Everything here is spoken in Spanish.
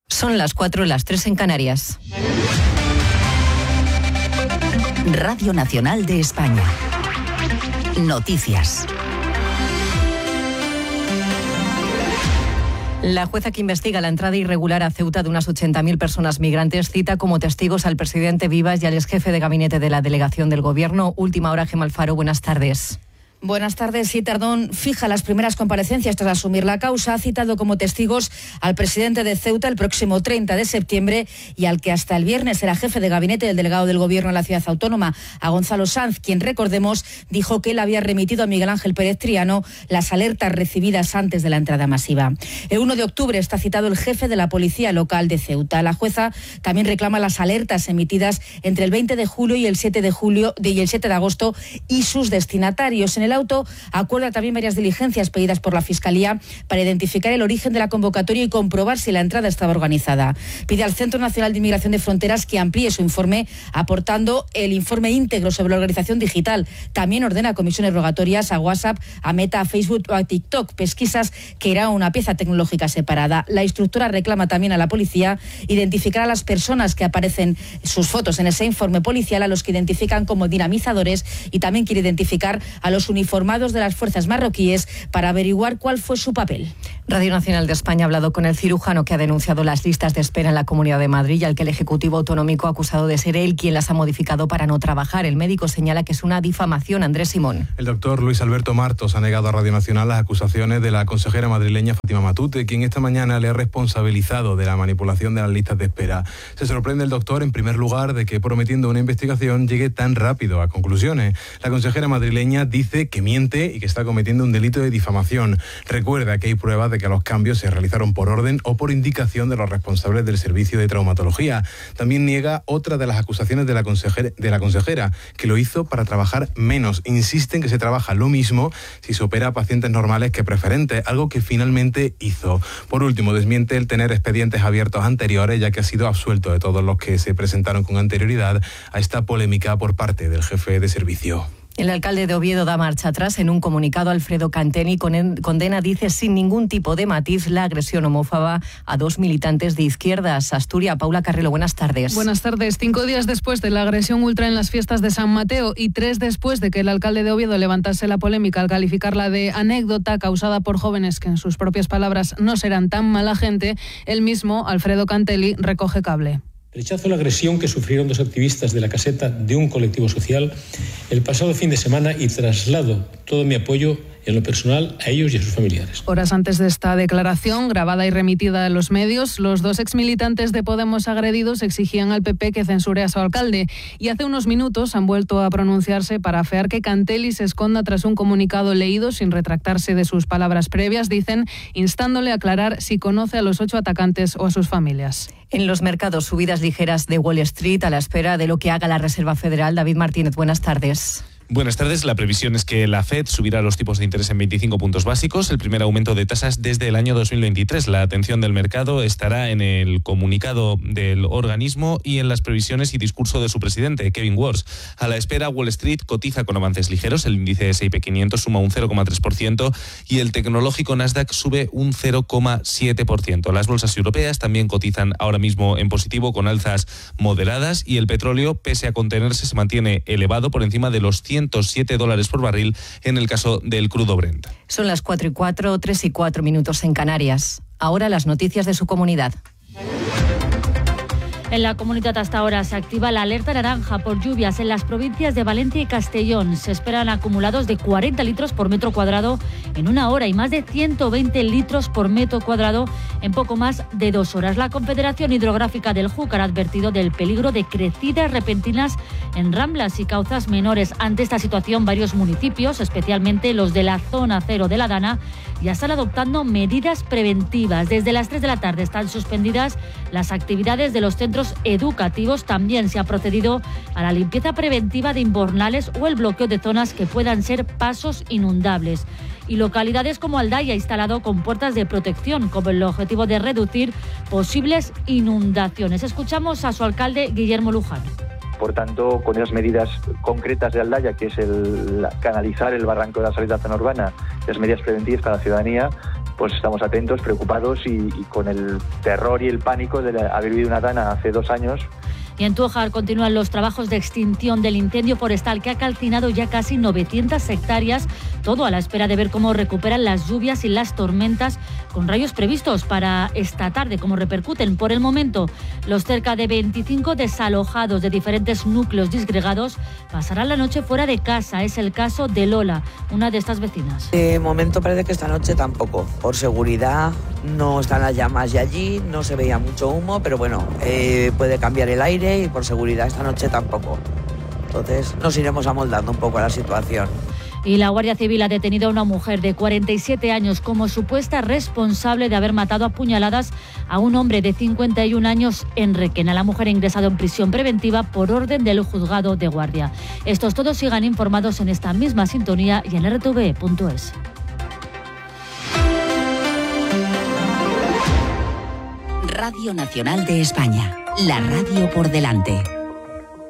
Son las 4, las 3 en Canarias. Radio Nacional de España. Noticias. La jueza que investiga la entrada irregular a Ceuta de unas 80.000 personas migrantes cita como testigos al presidente Vivas y al exjefe de gabinete de la delegación del Gobierno. Última hora, Gemma Alfaro, buenas tardes. Buenas tardes. Sí, Tardón fija las primeras comparecencias tras asumir la causa. Ha citado como testigos al presidente de Ceuta el próximo 30 de septiembre y al que hasta el viernes era jefe de gabinete del delegado del Gobierno en la ciudad autónoma, a Gonzalo Sanz, quien, recordemos, dijo que él había remitido a Miguel Ángel Pérez Triano las alertas recibidas antes de la entrada masiva. El 1 de octubre está citado el jefe de la policía local de Ceuta. La jueza también reclama las alertas emitidas entre el 20 de julio y el 7 de agosto y sus destinatarios. En el auto acuerda también varias diligencias pedidas por la Fiscalía para identificar el origen de la convocatoria y comprobar si la entrada estaba organizada. Pide al Centro Nacional de Inmigración de Fronteras que amplíe su informe, aportando el informe íntegro sobre la organización digital. También ordena comisiones rogatorias a WhatsApp, a Meta, a Facebook o a TikTok, pesquisas que irá a una pieza tecnológica separada. La instructora reclama también a la policía identificar a las personas que aparecen sus fotos en ese informe policial, a los que identifican como dinamizadores, y también quiere identificar a los uniformados de las fuerzas marroquíes para averiguar cuál fue su papel. Radio Nacional de España ha hablado con el cirujano que ha denunciado las listas de espera en la Comunidad de Madrid y al que el Ejecutivo Autonómico ha acusado de ser él quien las ha modificado para no trabajar. El médico señala que es una difamación. Andrés Simón. El doctor Luis Alberto Martos ha negado a Radio Nacional las acusaciones de la consejera madrileña Fátima Matute, quien esta mañana le ha responsabilizado de la manipulación de las listas de espera. Se sorprende el doctor, en primer lugar, de que prometiendo una investigación llegue tan rápido a conclusiones. La consejera madrileña dice que miente y que está cometiendo un delito de difamación. Recuerda que hay pruebas de que los cambios se realizaron por orden o por indicación de los responsables del servicio de traumatología. También niega otra de las acusaciones de la consejera, que lo hizo para trabajar menos. Insiste en que se trabaja lo mismo si se opera a pacientes normales que preferentes, algo que finalmente hizo. Por último, desmiente el tener expedientes abiertos anteriores, ya que ha sido absuelto de todos los que se presentaron con anterioridad a esta polémica por parte del jefe de servicio. El alcalde de Oviedo da marcha atrás. En un comunicado, Alfredo Canteni condena, dice, sin ningún tipo de matiz, la agresión homófoba a 2 militantes de izquierdas. Asturias, Paula Carrelo, buenas tardes. Buenas tardes. 5 días después de la agresión ultra en las fiestas de San Mateo y 3 después de que el alcalde de Oviedo levantase la polémica al calificarla de anécdota causada por jóvenes que, en sus propias palabras, no serán tan mala gente, él mismo, Alfredo Canteni, recoge cable. Rechazo la agresión que sufrieron 2 activistas de la caseta de un colectivo social el pasado fin de semana y traslado todo mi apoyo en lo personal a ellos y a sus familiares. Horas antes de esta declaración, grabada y remitida a los medios, los 2 exmilitantes de Podemos agredidos exigían al PP que censure a su alcalde. Y hace unos minutos han vuelto a pronunciarse para afear que Canteni se esconda tras un comunicado leído sin retractarse de sus palabras previas, dicen, instándole a aclarar si conoce a los 8 atacantes o a sus familias. En los mercados, subidas ligeras de Wall Street a la espera de lo que haga la Reserva Federal. David Martínez, buenas tardes. Buenas tardes. La previsión es que la FED subirá los tipos de interés en 25 puntos básicos, el primer aumento de tasas desde el año 2023. La atención del mercado estará en el comunicado del organismo y en las previsiones y discurso de su presidente, Kevin Warsh. A la espera, Wall Street cotiza con avances ligeros. El índice S&P 500 suma un 0,3% y el tecnológico Nasdaq sube un 0,7%. Las bolsas europeas también cotizan ahora mismo en positivo con alzas moderadas y el petróleo, pese a contenerse, se mantiene elevado por encima de los $107 por barril en el caso del crudo Brent. Son las 4:04, 3:04 en Canarias. Ahora las noticias de su comunidad. En la comunidad hasta ahora se activa la alerta naranja por lluvias en las provincias de Valencia y Castellón. Se esperan acumulados de 40 litros por metro cuadrado en 1 hora y más de 120 litros por metro cuadrado en poco más de 2 horas. La Confederación Hidrográfica del Júcar ha advertido del peligro de crecidas repentinas en ramblas y cauzas menores. Ante esta situación, varios municipios, especialmente los de la zona cero de la Dana, ya están adoptando medidas preventivas. Desde las 3 de la tarde están suspendidas las actividades de los centros educativos. También se ha procedido a la limpieza preventiva de invernales o el bloqueo de zonas que puedan ser pasos inundables. Y localidades como Aldaya ha instalado compuertas de protección con el objetivo de reducir posibles inundaciones. Escuchamos a su alcalde, Guillermo Luján. Por tanto, con esas medidas concretas de Aldaya, que es canalizar el barranco de la salida zona urbana, las medidas preventivas para la ciudadanía, pues estamos atentos, preocupados y con el terror y el pánico de haber vivido una dana hace 2 años. Y en Tújar continúan los trabajos de extinción del incendio forestal que ha calcinado ya casi 900 hectáreas, todo a la espera de ver cómo recuperan las lluvias y las tormentas con rayos previstos para esta tarde, cómo repercuten. Por el momento, los cerca de 25 desalojados de diferentes núcleos disgregados pasarán la noche fuera de casa. Es el caso de Lola, una de estas vecinas. De momento parece que esta noche tampoco. Por seguridad no están las llamas y allí, no se veía mucho humo, pero bueno, puede cambiar el aire y por seguridad esta noche tampoco. Entonces nos iremos amoldando un poco a la situación. Y la Guardia Civil ha detenido a una mujer de 47 años como supuesta responsable de haber matado a puñaladas a un hombre de 51 años en Requena. La mujer ha ingresado en prisión preventiva por orden del juzgado de guardia. Estos todos sigan informados en esta misma sintonía y en rtv.es. Radio Nacional de España, la radio por delante.